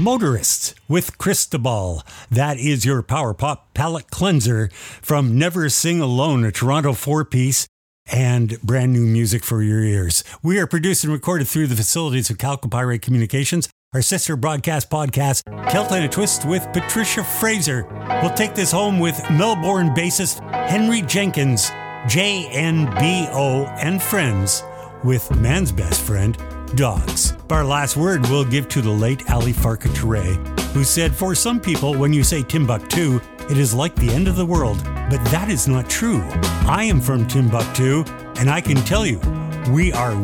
Motorists with Cristobal. That is your Power Pop palette cleanser from Never Sing Alone, a Toronto four-piece, and brand new music for your ears. We are produced and recorded through the facilities of Calcopyrate Communications, our sister broadcast podcast, Celt and a Twist with Patricia Fraser. We'll take this home with Melbourne bassist Henry Jenkins, JNBO, and friends with Man's Best Friend, Dogs. Our last word we'll give to the late Ali Farka Touré, who said, "For some people, when you say Timbuktu, it is like the end of the world, but that is not true. I am from Timbuktu, and I can tell you, we are